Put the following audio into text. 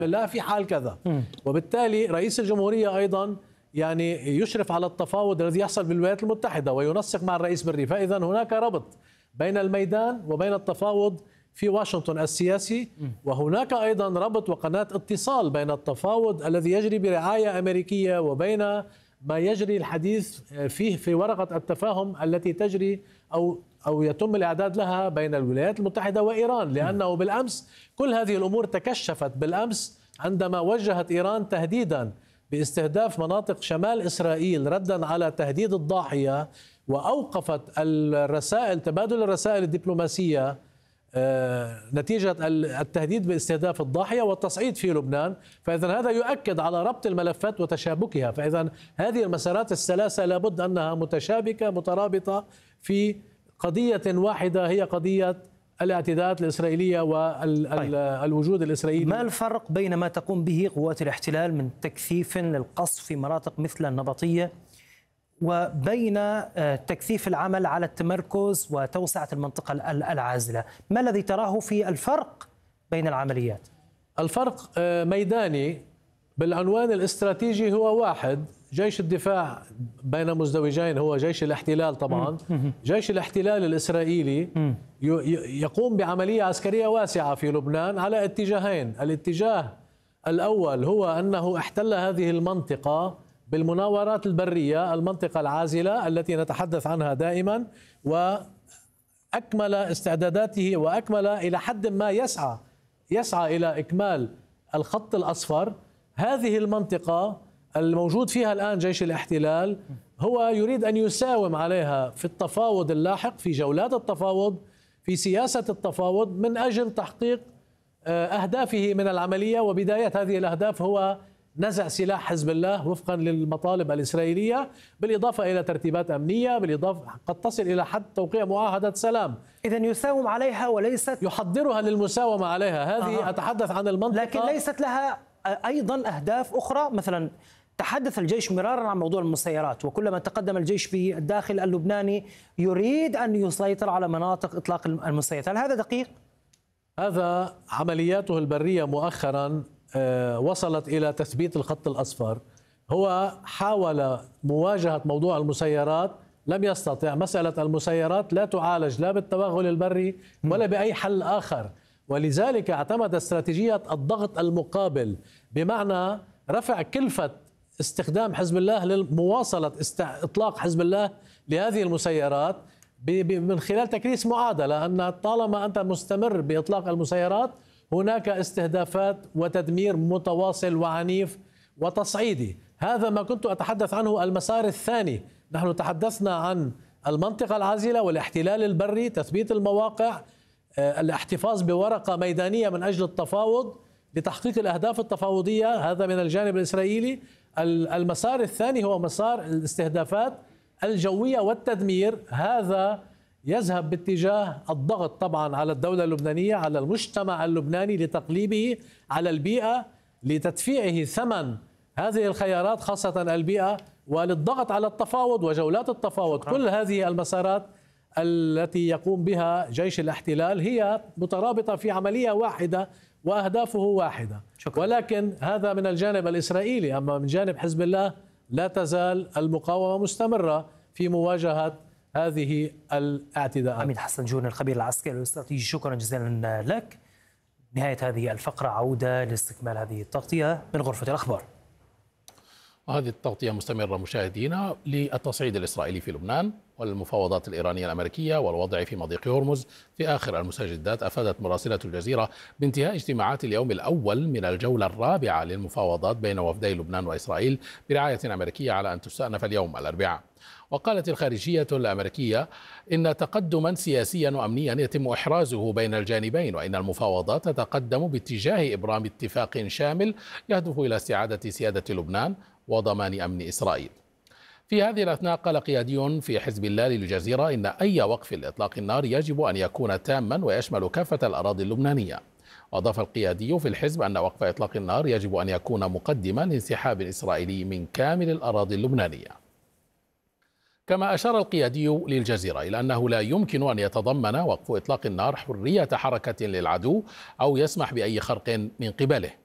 لا في حال كذا. وبالتالي رئيس الجمهورية أيضا يعني يشرف على التفاوض الذي يحصل بالولايات المتحدة وينسق مع الرئيس بري. فإذا هناك ربط بين الميدان وبين التفاوض في واشنطن السياسي، وهناك أيضا ربط وقناة اتصال بين التفاوض الذي يجري برعاية أمريكية وبين ما يجري الحديث فيه في ورقة التفاهم التي تجري أو يتم الإعداد لها بين الولايات المتحدة وإيران. لأنه بالأمس كل هذه الأمور تكشفت بالأمس عندما وجهت إيران تهديدا باستهداف مناطق شمال إسرائيل ردا على تهديد الضاحية، وأوقفت الرسائل تبادل الرسائل الدبلوماسية نتيجة التهديد باستهداف الضاحية والتصعيد في لبنان. فإذا هذا يؤكد على ربط الملفات وتشابكها. فإذا هذه المسارات الثلاثة لابد أنها متشابكة مترابطة في قضية واحدة، هي قضية الاعتداءات الإسرائيلية والوجود الإسرائيلي. ما الفرق بين ما تقوم به قوات الاحتلال من تكثيف للقصف في مناطق مثل النبطية وبين تكثيف العمل على التمركز وتوسعة المنطقة العازلة؟ ما الذي تراه في الفرق بين العمليات؟ الفرق ميداني بالعنوان الاستراتيجي هو واحد. جيش الدفاع بين مزدوجين هو جيش الاحتلال طبعا. جيش الاحتلال الإسرائيلي يقوم بعملية عسكرية واسعة في لبنان على اتجاهين. الاتجاه الأول هو أنه احتل هذه المنطقة بالمناورات البرية، المنطقة العازلة التي نتحدث عنها دائما، وأكمل استعداداته وأكمل إلى حد ما يسعى إلى إكمال الخط الأصفر. هذه المنطقة الموجود فيها الآن جيش الاحتلال هو يريد أن يساوم عليها في التفاوض اللاحق، في جولات التفاوض، في سياسة التفاوض، من أجل تحقيق أهدافه من العملية. وبداية هذه الأهداف هو نزع سلاح حزب الله وفقا للمطالب الإسرائيلية، بالإضافة إلى ترتيبات أمنية، بالإضافة قد تصل إلى حد توقيع معاهدة سلام. إذن يساوم عليها وليست يحضرها للمساومة عليها. هذه أتحدث عن المنطقة، لكن ليست لها أيضا أهداف أخرى. مثلا تحدث الجيش مرارا عن موضوع المسيرات، وكلما تقدم الجيش في الداخل اللبناني يريد أن يسيطر على مناطق إطلاق المسيرات. هل هذا دقيق؟ هذا عملياته البرية مؤخرا وصلت إلى تثبيت الخط الأصفر. هو حاول مواجهة موضوع المسيرات، لم يستطع. مسألة المسيرات لا تعالج لا بالتوغل البري ولا بأي حل آخر، ولذلك اعتمد استراتيجية الضغط المقابل، بمعنى رفع كلفة استخدام حزب الله لمواصلة إطلاق حزب الله لهذه المسيرات من خلال تكريس معادلة أن طالما أنت مستمر بإطلاق المسيرات هناك استهدافات وتدمير متواصل وعنيف وتصعيدي. هذا ما كنت أتحدث عنه. المسار الثاني، نحن تحدثنا عن المنطقة العازلة والاحتلال البري، تثبيت المواقع، الاحتفاظ بورقة ميدانية من أجل التفاوض لتحقيق الأهداف التفاوضية، هذا من الجانب الإسرائيلي. المسار الثاني هو مسار الاستهدافات الجوية والتدمير. هذا يذهب باتجاه الضغط طبعا على الدولة اللبنانية، على المجتمع اللبناني، لتقليبه على البيئة، لتدفيعه ثمن هذه الخيارات خاصة البيئة، وللضغط على التفاوض وجولات التفاوض. كل هذه المسارات التي يقوم بها جيش الاحتلال هي مترابطة في عملية واحدة وأهدافه واحدة. ولكن هذا من الجانب الإسرائيلي. أما من جانب حزب الله لا تزال المقاومة مستمرة في مواجهة هذه الاعتداءات. عميد حسن جون الخبير العسكري والاستراتيجي، شكرا جزيلا لك. نهاية هذه الفقرة عودة لاستكمال هذه التغطية من غرفة الأخبار. وهذه التغطية مستمرة مشاهدينا للتصعيد الإسرائيلي في لبنان والمفاوضات الإيرانية الأمريكية والوضع في مضيق هرمز. في آخر المستجدات أفادت مراسلة الجزيرة بانتهاء اجتماعات اليوم الأول من الجولة الرابعة للمفاوضات بين وفدي لبنان وإسرائيل برعاية أمريكية على أن تستأنف اليوم الأربعاء. وقالت الخارجية الأمريكية إن تقدما سياسيا وأمنيا يتم إحرازه بين الجانبين، وإن المفاوضات تتقدم باتجاه إبرام اتفاق شامل يهدف إلى استعادة سيادة لبنان وضمان أمن إسرائيل. في هذه الأثناء قال قيادي في حزب الله للجزيرة إن أي وقف لإطلاق النار يجب أن يكون تاما ويشمل كافة الأراضي اللبنانية. وأضاف القيادي في الحزب أن وقف إطلاق النار يجب أن يكون مقدما لانسحاب إسرائيلي من كامل الأراضي اللبنانية. كما أشار القيادي للجزيرة إلى أنه لا يمكن أن يتضمن وقف إطلاق النار حرية حركة للعدو أو يسمح بأي خرق من قبله.